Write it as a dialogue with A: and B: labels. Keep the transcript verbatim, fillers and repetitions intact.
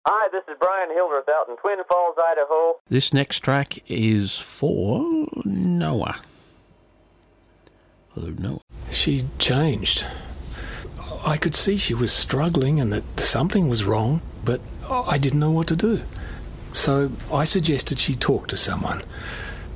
A: Hi, this is Brian Hildreth out in Twin Falls, Idaho.
B: This next track is for Noah. Hello, Noah.
C: She changed. I could see she was struggling and that something was wrong, but I didn't know what to do. So I suggested she talk to someone.